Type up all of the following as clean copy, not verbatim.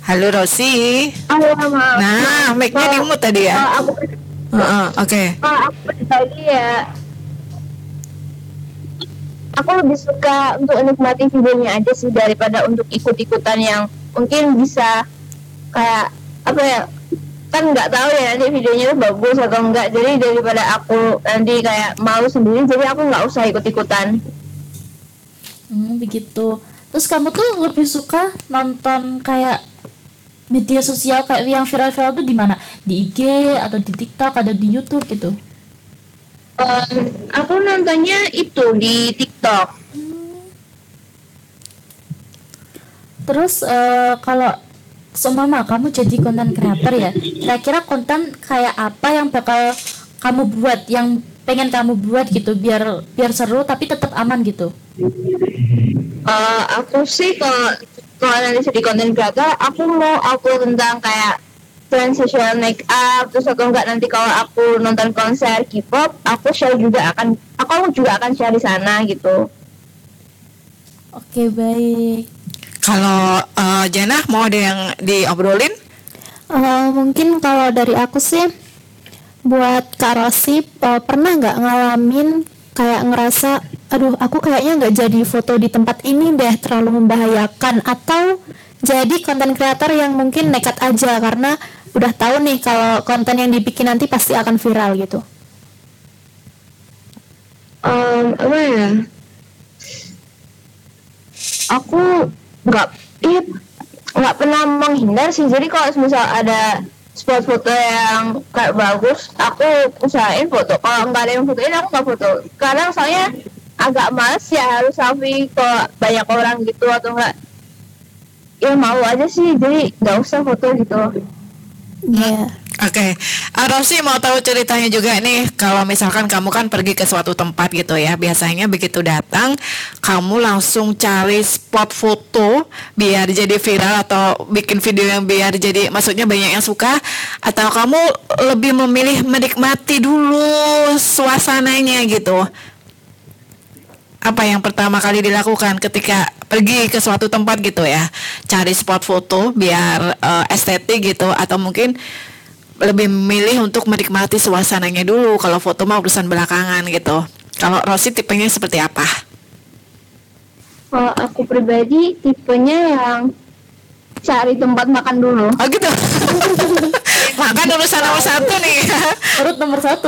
Halo Rosi. Halo, maaf. Nah, mic-nya Kalau di-mute tadi ya. aku Oke. aku pribadi ya, aku lebih suka untuk menikmati videonya aja sih daripada untuk ikut-ikutan yang mungkin bisa kayak apa ya, kan nggak tahu ya nanti videonya itu bagus atau enggak, jadi daripada aku nanti kayak malu sendiri, jadi aku nggak usah ikut-ikutan. Begitu. Terus kamu tuh lebih suka nonton kayak media sosial kayak yang viral-viral tuh di mana? Di IG atau di TikTok atau di YouTube gitu? Aku nontonnya itu di TikTok. Terus kalau seumpama kamu jadi konten creator ya, kira-kira konten kayak apa yang bakal kamu buat, yang pengen kamu buat gitu, biar seru tapi tetap aman gitu? Aku sih kalau nanti jadi konten creator, aku mau upload tentang kayak transition make up, terus atau enggak nanti kalau aku nonton konser K-pop, aku juga akan share di sana gitu. Oke, baik. Kalau Jana mau ada yang diobrolin? Mungkin kalau dari aku sih, buat Kak Rosi, pernah nggak ngalamin kayak ngerasa, aduh aku kayaknya nggak jadi foto di tempat ini deh, terlalu membahayakan, atau jadi konten kreator yang mungkin nekat aja karena udah tahu nih kalau konten yang dibikin nanti pasti akan viral gitu? Apa ya? Aku nggak pernah menghindar sih. Jadi kalau misal ada spot foto yang kayak bagus, aku usahain foto. Kalau nggak ada yang fotoin, aku nggak foto. Kadang soalnya agak males ya harus selfie ke banyak orang gitu, atau enggak ya mau aja sih, jadi nggak usah foto gitu. Iya. Oke. Rosi mau tahu ceritanya juga nih. Kalau misalkan kamu kan pergi ke suatu tempat gitu ya, biasanya begitu datang kamu langsung cari spot foto biar jadi viral, atau bikin video yang biar jadi, maksudnya banyak yang suka, atau kamu lebih memilih menikmati dulu suasananya gitu? Apa yang pertama kali dilakukan ketika pergi ke suatu tempat gitu ya? Cari spot foto biar estetik gitu, atau mungkin lebih memilih untuk menikmati suasananya dulu, kalau foto mah urusan belakangan gitu? Kalau Rosi tipenya seperti apa? Kalau aku pribadi tipenya yang cari tempat makan dulu. Oh gitu. Makan urusan nomor satu nih. Urut nomor 1.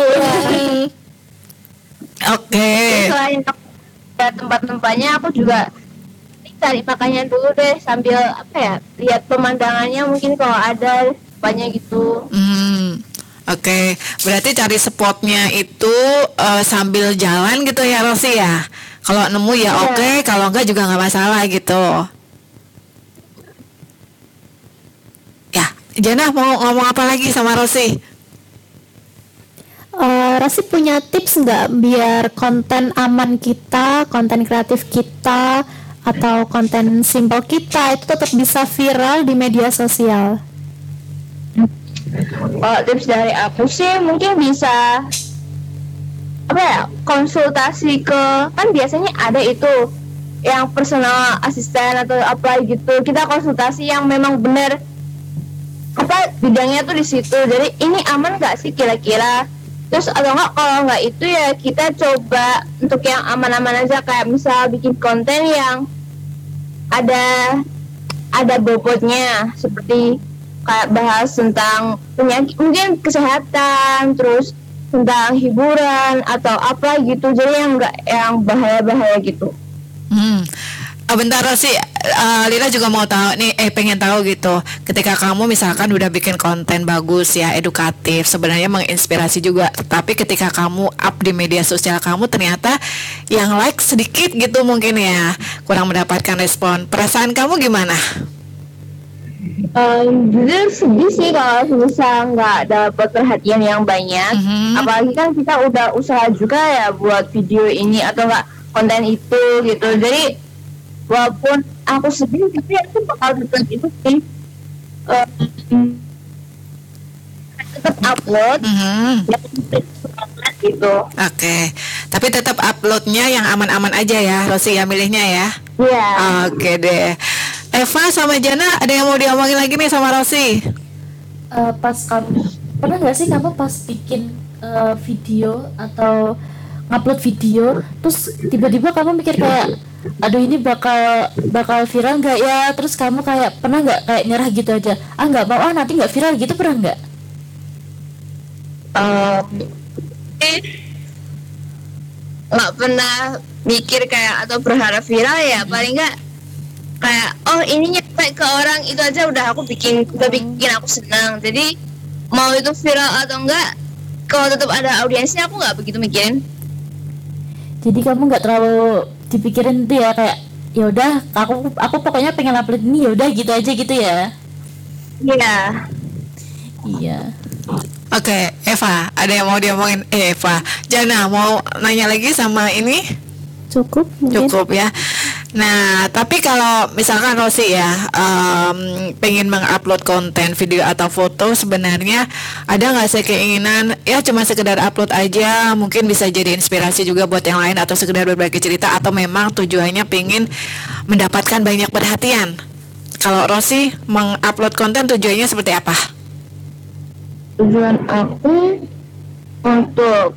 Oke. Selain tempat-tempatnya, aku juga cari makannya dulu deh, sambil apa ya, lihat pemandangannya, mungkin kalau ada banyak gitu. Oke. Berarti cari spotnya itu sambil jalan gitu ya Rosi ya? Kalau nemu ya oke, kalau enggak juga nggak masalah gitu. Ya, Jana mau ngomong apa lagi sama Rosi? Rosi punya tips nggak biar konten aman kita, konten kreatif kita, atau konten simpel kita itu tetap bisa viral di media sosial? Tips dari aku sih mungkin bisa apa ya, konsultasi ke, kan biasanya ada itu yang personal asisten atau apa gitu, kita konsultasi yang memang benar apa bidangnya tuh di situ, jadi ini aman nggak sih kira-kira. Terus atau enggak, kalau nggak itu ya kita coba untuk yang aman-aman aja, kayak misal bikin konten yang ada bobotnya, seperti kayak bahas tentang penyakit, mungkin kesehatan, terus tentang hiburan atau apa gitu, jadi yang enggak yang bahaya-bahaya gitu. Bentar Rosi, Lila juga mau tahu nih, pengen tahu gitu. Ketika kamu misalkan udah bikin konten bagus ya, edukatif, sebenarnya menginspirasi juga, tapi ketika kamu up di media sosial kamu ternyata yang like sedikit gitu mungkin ya, kurang mendapatkan respon. Perasaan kamu gimana? Jujur sedih sih kalau misal nggak dapat perhatian yang banyak. Apalagi kan kita udah usaha juga ya buat video ini atau nggak konten itu gitu. Jadi walaupun aku sedih, tapi aku bakal tetap itu sih, tetap upload gitu. Oke. Tapi tetap uploadnya yang aman-aman aja ya Rosi ya, milihnya ya. Iya. Oke deh. Eva sama Jana ada yang mau diomongin lagi nih sama Rosi? Pas kamu pernah nggak sih kamu pas bikin video atau ngupload video, terus tiba-tiba kamu mikir kayak, aduh ini bakal viral nggak ya? Terus kamu kayak pernah nggak kayak nyerah gitu aja? Nggak mau, nanti nggak viral gitu, pernah nggak? Nggak pernah mikir kayak atau berharap viral ya, paling nggak kayak oh ini nyampe ke orang itu aja udah bikin aku senang. Jadi mau itu viral atau enggak, kalau tetap ada audiensnya aku nggak begitu mikirin. Jadi kamu nggak terlalu dipikirin tuh ya, kayak ya udah aku pokoknya pengen upload ini, ya udah gitu aja gitu ya. Iya. Iya. Oke, Eva, ada yang mau diomongin? Eva, Jana mau nanya lagi sama ini? Cukup mungkin. Cukup ya. Nah, tapi kalau misalkan Rosi ya pengen mengupload konten video atau foto, sebenarnya ada nggak sih keinginan ya cuma sekedar upload aja, mungkin bisa jadi inspirasi juga buat yang lain atau sekedar berbagi cerita, atau memang tujuannya pengen mendapatkan banyak perhatian? Kalau Rosi mengupload konten tujuannya seperti apa? Tujuan aku untuk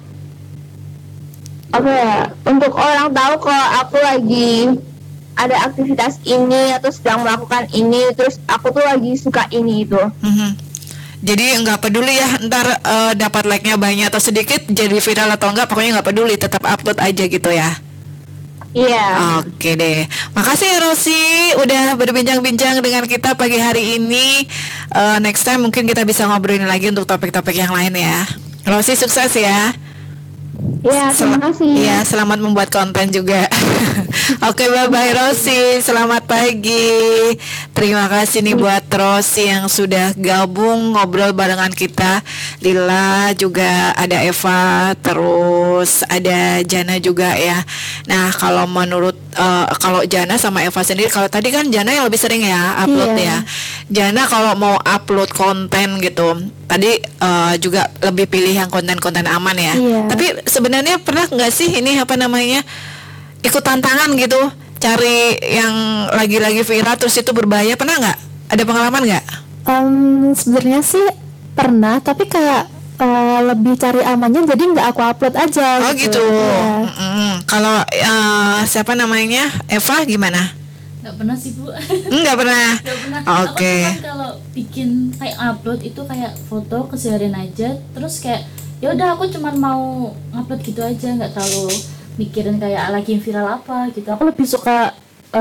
apa ya? Untuk orang tahu kalau aku lagi ada aktivitas ini atau sedang melakukan ini, terus aku tuh lagi suka ini itu. Jadi nggak peduli ya ntar dapat like-nya banyak atau sedikit, jadi viral atau enggak, pokoknya nggak peduli, tetap upload aja gitu ya. Iya. Oke deh, makasih ya Rosi udah berbincang-bincang dengan kita pagi hari ini. Next time mungkin kita bisa ngobrolin lagi untuk topik-topik yang lain ya. Rosi sukses ya. Iya, terima kasih. Iya, selamat membuat konten juga. Oke, bye-bye Rosi. Selamat pagi. Terima kasih nih buat Rosi yang sudah gabung ngobrol barengan kita. Lila juga, ada Eva, terus ada Jana juga ya. Nah, kalau menurut kalau Jana sama Eva sendiri, kalau tadi kan Jana yang lebih sering ya upload ya. Jana kalau mau upload konten gitu, tadi juga lebih pilih yang konten-konten aman ya. Tapi sebenarnya pernah nggak sih ini apa namanya ikut tantangan gitu, cari yang lagi-lagi viral terus itu berbahaya, pernah nggak? Ada pengalaman nggak? Sebenarnya sih pernah, tapi kayak lebih cari amannya, jadi nggak aku upload aja. Oh gitu. Ya. Kalau siapa namanya, Eva gimana? Nggak pernah sih Bu. Nggak pernah. Nggak pernah. Oke. Aku cuman kalau bikin kayak upload itu kayak foto keseharian aja, terus kayak ya udah aku cuman mau upload gitu aja, nggak terlalu mikirin kayak lagi viral apa gitu. Aku lebih suka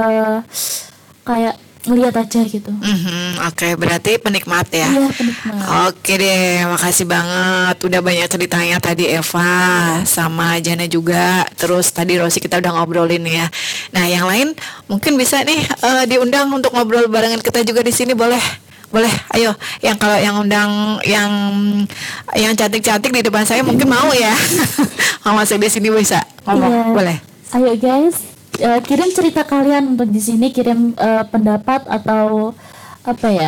kayak ngeliat aja gitu. Oke, berarti penikmat ya. Iya, penikmat. Oke deh, makasih banget. Udah banyak ceritanya tadi Eva sama Jana juga. Terus tadi Rosi kita udah ngobrolin ya. Nah, yang lain mungkin bisa nih diundang untuk ngobrol barengan kita juga di sini, boleh? Boleh, ayo. Yang kalau yang undang yang cantik-cantik di depan saya mungkin mau ya. Mau masuk di sini bisa ngomong, boleh? Ayo guys, kirim cerita kalian untuk di sini, kirim pendapat atau apa ya?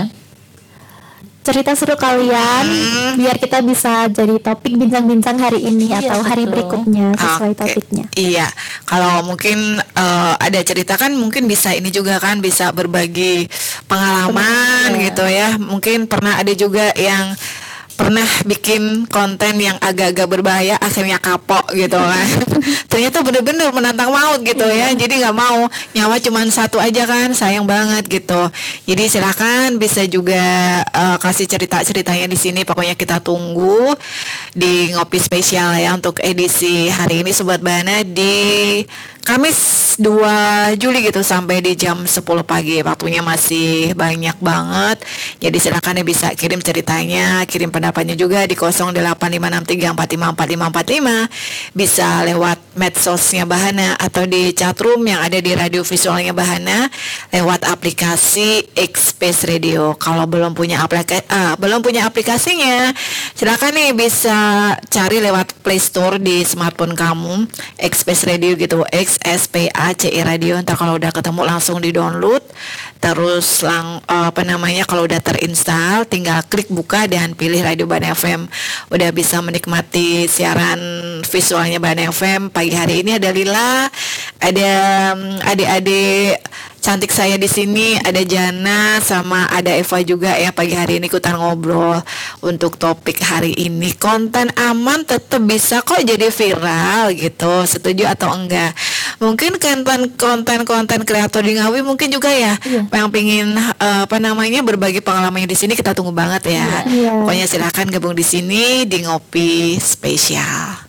Cerita seru kalian biar kita bisa jadi topik bincang-bincang hari ini atau hari berikutnya sesuai topiknya. Iya, kalau mungkin ada cerita kan mungkin bisa ini juga kan, bisa berbagi pengalaman gitu ya. Mungkin pernah ada juga yang pernah bikin konten yang agak-agak berbahaya, akhirnya kapok gitu kan. Ternyata bener-bener menantang maut gitu ya. Jadi nggak mau, nyawa cuma satu aja kan, sayang banget gitu. Jadi silakan bisa juga kasih cerita-ceritanya di sini. Pokoknya kita tunggu di ngopi spesial ya untuk edisi hari ini Sobat Bahana di Kamis 2 Juli gitu sampai di jam 10 pagi. Waktunya masih banyak banget. Jadi silakan ya bisa kirim ceritanya, kirim pendapatnya juga di 085634545545. Bisa lewat medsosnya Bahana atau di chatroom yang ada di radio visualnya Bahana lewat aplikasi X-Space Radio. Kalau belum punya aplikasinya, silakan nih bisa cari lewat Play Store di smartphone kamu, X-Space Radio gitu, XSPACI Radio. Ntar kalau udah ketemu langsung di download. Terus kalau udah terinstall tinggal klik buka dan pilih Radio Bahana FM. Udah bisa menikmati siaran visualnya Bahana FM. Pagi hari ini ada Lila, ada adik-adik cantik saya di sini, ada Jana sama ada Eva juga ya pagi hari ini ikutan ngobrol untuk topik hari ini. Konten aman tetap bisa kok jadi viral gitu. Setuju atau enggak? Mungkin konten kreator di Ngawi mungkin juga ya yang pingin berbagi pengalamannya di sini, kita tunggu banget ya. Iya. Pokoknya silahkan gabung di sini di Ngopi Spesial.